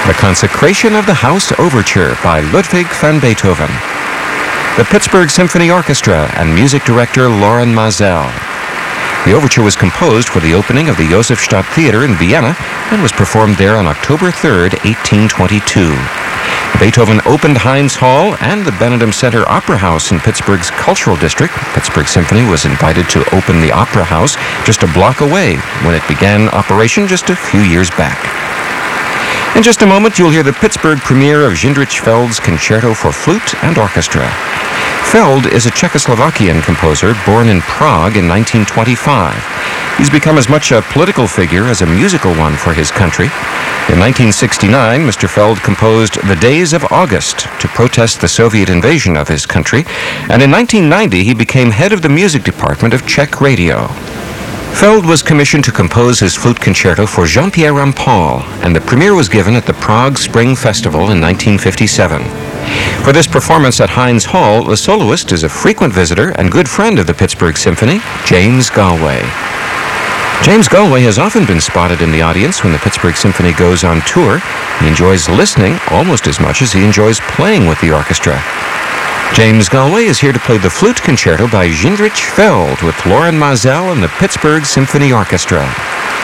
The Consecration of the House Overture by Ludwig van Beethoven. The Pittsburgh Symphony Orchestra and music director Lorin Maazel. The overture was composed for the opening of the Josefstadt Theater in Vienna and was performed there on October 3, 1822. Beethoven opened Heinz Hall and the Benedum Center Opera House in Pittsburgh's Cultural District. Pittsburgh Symphony was invited to open the Opera House just a block away when it began operation just a few years back. In just a moment, you'll hear the Pittsburgh premiere of Jindřich Feld's Concerto for Flute and Orchestra. Feld is a Czechoslovakian composer born in Prague in 1925. He's become as much a political figure as a musical one for his country. In 1969, Mr. Feld composed The Days of August to protest the Soviet invasion of his country, and in 1990 he became head of the music department of Czech Radio. Feld was commissioned to compose his flute concerto for Jean-Pierre Rampal, and the premiere was given at the Prague Spring Festival in 1957. For this performance at Heinz Hall, the soloist is a frequent visitor and good friend of the Pittsburgh Symphony, James Galway. James Galway has often been spotted in the audience when the Pittsburgh Symphony goes on tour. He enjoys listening almost as much as he enjoys playing with the orchestra. James Galway is here to play the flute concerto by Jindřich Feld with Lorin Maazel and the Pittsburgh Symphony Orchestra.